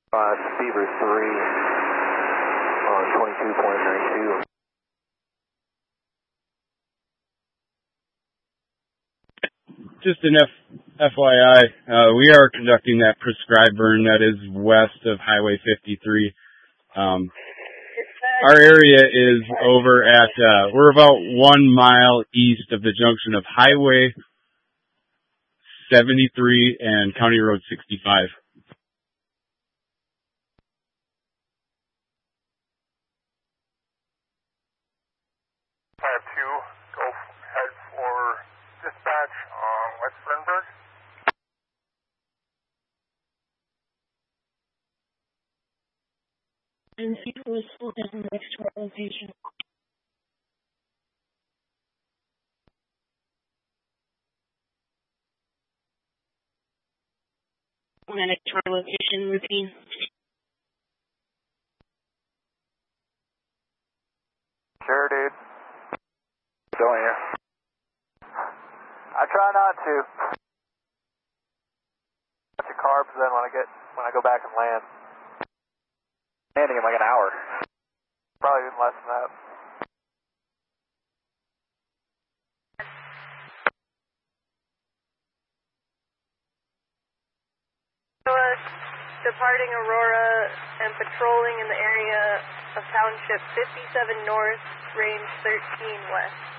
Beaver 3 on 22.92. Just an FYI, we are conducting that prescribed burn that is west of Highway 53. Our area is over at, we're about 1 mile east of the junction of Highway 73 and County Road 65. Type 2, go head for dispatch on West Fernberg. And people is still down next to our location. Next to our location routine. Sure, dude. Don't you? I try not to. Bunch of carbs then when I go back and land. Landing in like an hour. Probably even less than that. Departing Aurora and patrolling in the area of Township 57 North, range 13 West.